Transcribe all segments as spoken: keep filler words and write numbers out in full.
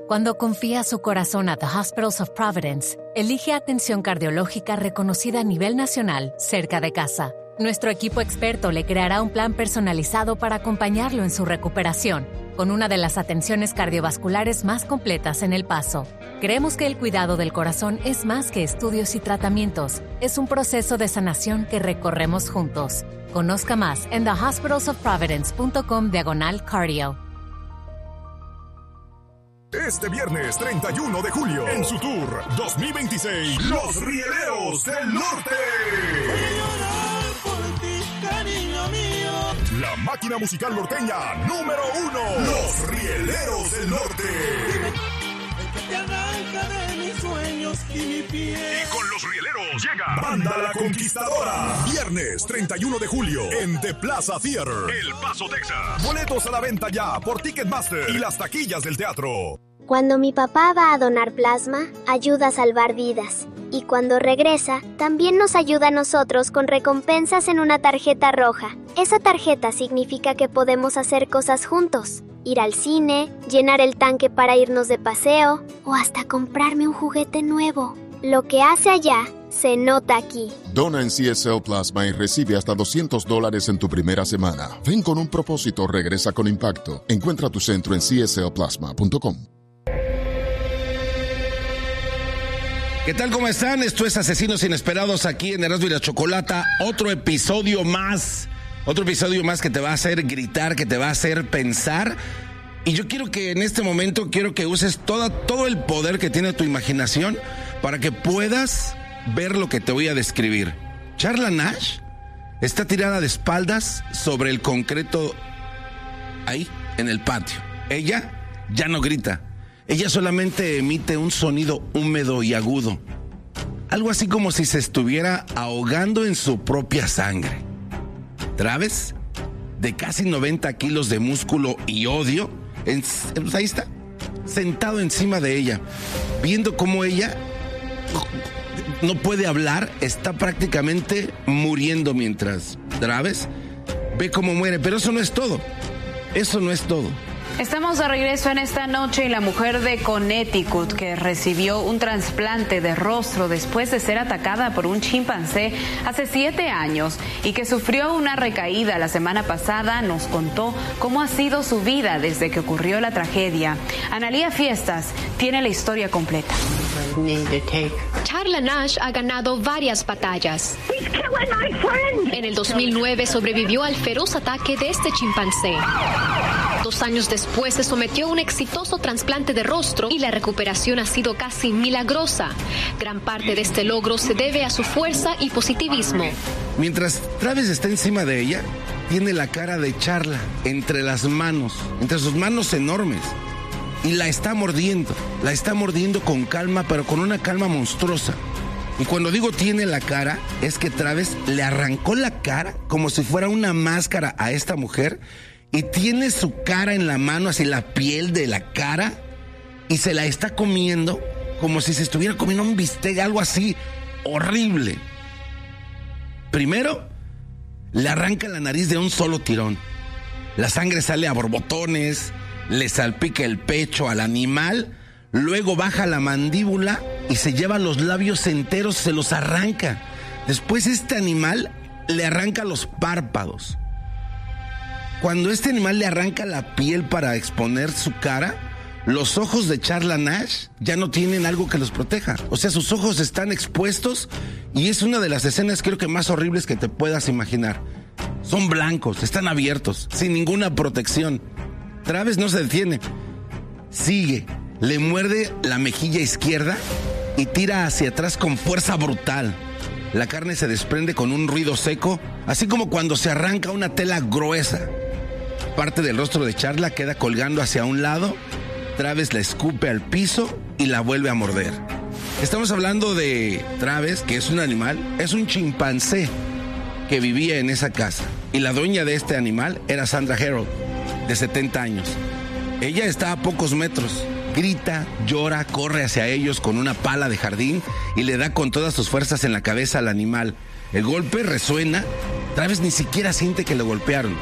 Cuando confía su corazón a The Hospitals of Providence, elige atención cardiológica reconocida a nivel nacional cerca de casa. Nuestro equipo experto le creará un plan personalizado para acompañarlo en su recuperación, con una de las atenciones cardiovasculares más completas en El Paso. Creemos que el cuidado del corazón es más que estudios y tratamientos. Es un proceso de sanación que recorremos juntos. Conozca más en the hospitals of providence punto com diagonal cardio. Este viernes treinta y uno de julio, en su tour dos mil veintiséis, Los Rieleros del Norte. La máquina musical norteña número uno. Los Rieleros del Norte. Te arranca de mis sueños y mi piel. Y con Los Rieleros llega Banda La Conquistadora. Viernes treinta y uno de julio en The Plaza Theater, El Paso, Texas. Boletos a la venta ya por Ticketmaster y las taquillas del teatro. Cuando mi papá va a donar plasma, ayuda a salvar vidas. Y cuando regresa, también nos ayuda a nosotros con recompensas en una tarjeta roja. Esa tarjeta significa que podemos hacer cosas juntos. Ir al cine, llenar el tanque para irnos de paseo o hasta comprarme un juguete nuevo. Lo que hace allá, se nota aquí. Dona en C S L Plasma y recibe hasta doscientos dólares en tu primera semana. Ven con un propósito, regresa con impacto. Encuentra tu centro en c s l plasma punto com. ¿Qué tal? ¿Cómo están? Esto es Asesinos Inesperados aquí en Erasmo y la Chocolata. Otro episodio más. Otro episodio más que te va a hacer gritar, que te va a hacer pensar. Y yo quiero que en este momento, quiero que uses toda, todo el poder que tiene tu imaginación para que puedas ver lo que te voy a describir. Charla Nash está tirada de espaldas sobre el concreto ahí, en el patio. Ella ya no grita. Ella solamente emite un sonido húmedo y agudo. Algo así como si se estuviera ahogando en su propia sangre. Travis, de casi noventa kilos de músculo y odio, en, pues ahí está, sentado encima de ella, viendo cómo ella no puede hablar, está prácticamente muriendo mientras Travis ve cómo muere. Pero eso no es todo, eso no es todo. Estamos de regreso en esta noche y la mujer de Connecticut que recibió un trasplante de rostro después de ser atacada por un chimpancé hace siete años y que sufrió una recaída la semana pasada nos contó cómo ha sido su vida desde que ocurrió la tragedia. Analía Fiestas tiene la historia completa. Charla Nash ha ganado varias batallas. En el dos mil nueve sobrevivió al feroz ataque de este chimpancé. Dos años después se sometió a un exitoso trasplante de rostro y la recuperación ha sido casi milagrosa. Gran parte de este logro se debe a su fuerza y positivismo. Mientras Travis está encima de ella, tiene la cara de Charla entre las manos, entre sus manos enormes. Y la está mordiendo, la está mordiendo con calma, pero con una calma monstruosa. Y cuando digo tiene la cara, es que Travis le arrancó la cara como si fuera una máscara a esta mujer. Y tiene su cara en la mano, así la piel de la cara, y se la está comiendo como si se estuviera comiendo un bistec, algo así horrible. Primero, le arranca la nariz de un solo tirón. La sangre sale a borbotones, le salpica el pecho al animal, luego baja la mandíbula y se lleva los labios enteros, se los arranca. Después este animal le arranca los párpados. Cuando este animal le arranca la piel para exponer su cara, los ojos de Charla Nash ya no tienen algo que los proteja. O sea, sus ojos están expuestos y es una de las escenas creo que más horribles que te puedas imaginar. Son blancos, están abiertos, sin ninguna protección. Travis no se detiene. Sigue, le muerde la mejilla izquierda y tira hacia atrás con fuerza brutal. La carne se desprende con un ruido seco, así como cuando se arranca una tela gruesa. Parte del rostro de Charla queda colgando hacia un lado. Travis la escupe al piso y la vuelve a morder. Estamos hablando de Travis, que es un animal, es un chimpancé que vivía en esa casa. Y la dueña de este animal era Sandra Harold, de setenta años. Ella está a pocos metros. Grita, llora, corre hacia ellos con una pala de jardín y le da con todas sus fuerzas en la cabeza al animal. El golpe resuena. Travis ni siquiera siente que le golpearon.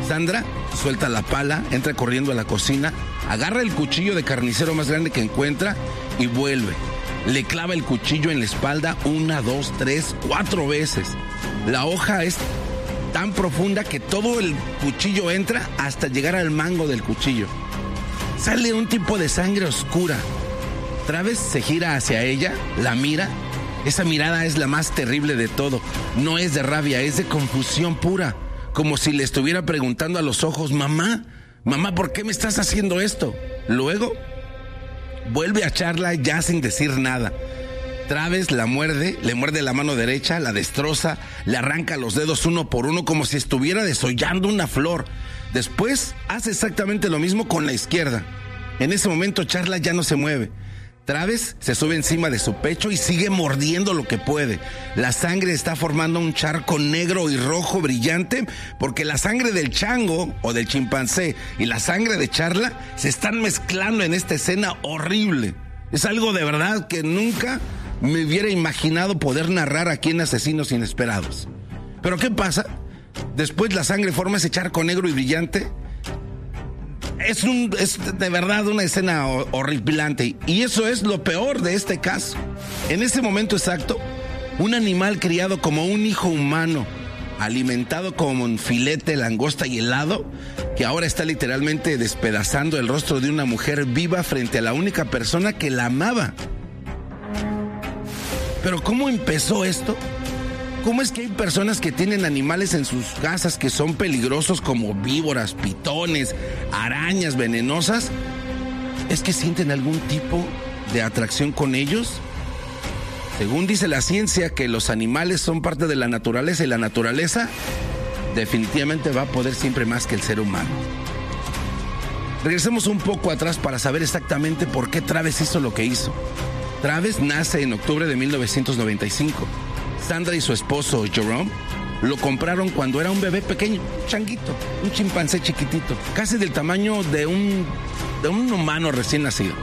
Sandra suelta la pala, entra corriendo a la cocina, agarra el cuchillo de carnicero más grande que encuentra y vuelve. Le clava el cuchillo en la espalda una, dos, tres, cuatro veces. La hoja es tan profunda que todo el cuchillo entra hasta llegar al mango del cuchillo. Sale un tipo de sangre oscura. Travis se gira hacia ella, la mira. Esa mirada es la más terrible de todo. No es de rabia, es de confusión pura. Como si le estuviera preguntando a los ojos, mamá, mamá, ¿por qué me estás haciendo esto? Luego, vuelve a Charla ya sin decir nada. Travis la muerde, le muerde la mano derecha, la destroza, le arranca los dedos uno por uno como si estuviera desollando una flor. Después, hace exactamente lo mismo con la izquierda. En ese momento, Charla ya no se mueve. Travis se sube encima de su pecho y sigue mordiendo lo que puede. La sangre está formando un charco negro y rojo brillante porque la sangre del chango o del chimpancé y la sangre de Charla se están mezclando en esta escena horrible. Es algo de verdad que nunca me hubiera imaginado poder narrar aquí en Asesinos Inesperados. ¿Pero qué pasa? Después la sangre forma ese charco negro y brillante. Es, un, es de verdad una escena horripilante y eso es lo peor de este caso. En ese momento exacto, un animal criado como un hijo humano, alimentado con filete, langosta y helado, que ahora está literalmente despedazando el rostro de una mujer viva frente a la única persona que la amaba. Pero ¿cómo empezó esto? ¿Cómo es que hay personas que tienen animales en sus casas que son peligrosos como víboras, pitones, arañas venenosas? ¿Es que sienten algún tipo de atracción con ellos? Según dice la ciencia que los animales son parte de la naturaleza y la naturaleza definitivamente va a poder siempre más que el ser humano. Regresemos un poco atrás para saber exactamente por qué Travis hizo lo que hizo. Travis nace en octubre de mil novecientos noventa y cinco. Sandra y su esposo, Jerome, lo compraron cuando era un bebé pequeño, un changuito, un chimpancé chiquitito, casi del tamaño de un, de un humano recién nacido.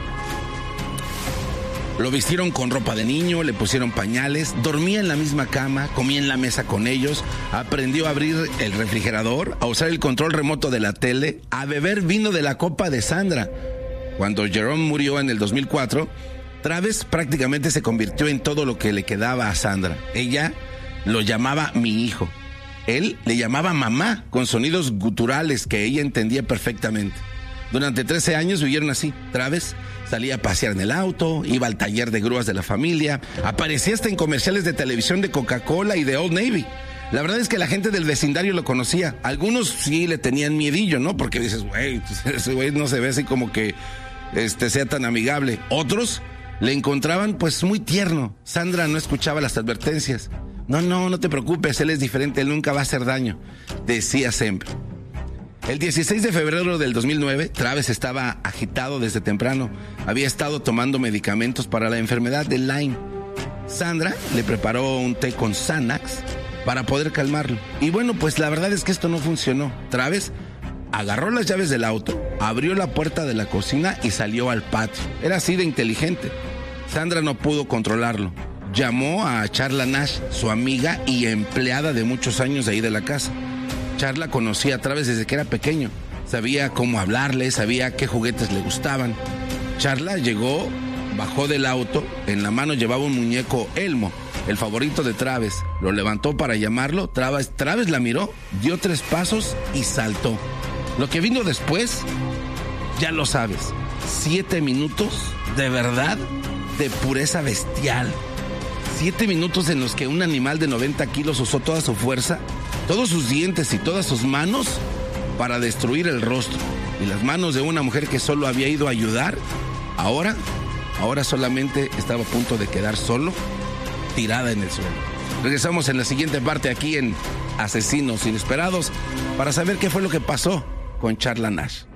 Lo vistieron con ropa de niño, le pusieron pañales, dormía en la misma cama, comía en la mesa con ellos, aprendió a abrir el refrigerador, a usar el control remoto de la tele, a beber vino de la copa de Sandra. Cuando Jerome murió en el dos mil cuatro, Travis prácticamente se convirtió en todo lo que le quedaba a Sandra. Ella lo llamaba mi hijo. Él le llamaba mamá, con sonidos guturales que ella entendía perfectamente. Durante trece años vivieron así. Travis salía a pasear en el auto, iba al taller de grúas de la familia, aparecía hasta en comerciales de televisión de Coca-Cola y de Old Navy. La verdad es que la gente del vecindario lo conocía. Algunos sí le tenían miedillo, ¿no? Porque dices, güey, ese güey no se ve así como que este, sea tan amigable. Otros le encontraban pues muy tierno. Sandra no escuchaba las advertencias. No, no, no te preocupes, él es diferente, él nunca va a hacer daño, decía siempre. El dieciséis de febrero del dos mil nueve, Travis estaba agitado desde temprano. Había estado tomando medicamentos para la enfermedad de Lyme. Sandra le preparó un té con Xanax para poder calmarlo. Y bueno, pues la verdad es que esto no funcionó. Travis agarró las llaves del auto, abrió la puerta de la cocina y salió al patio. Era así de inteligente. Sandra no pudo controlarlo. Llamó a Charla Nash, su amiga y empleada de muchos años de ahí de la casa. Charla conocía a Travis desde que era pequeño. Sabía cómo hablarle, sabía qué juguetes le gustaban. Charla llegó, bajó del auto, en la mano llevaba un muñeco Elmo, el favorito de Travis. Lo levantó para llamarlo. Travis, Travis la miró, dio tres pasos y saltó. Lo que vino después, ya lo sabes. Siete minutos, de verdad, de pureza bestial. Siete minutos en los que un animal de noventa kilos usó toda su fuerza, todos sus dientes y todas sus manos para destruir el rostro. Y las manos de una mujer que solo había ido a ayudar, ahora, ahora solamente estaba a punto de quedar solo, tirada en el suelo. Regresamos en la siguiente parte aquí en Asesinos Inesperados para saber qué fue lo que pasó con Charla Nash.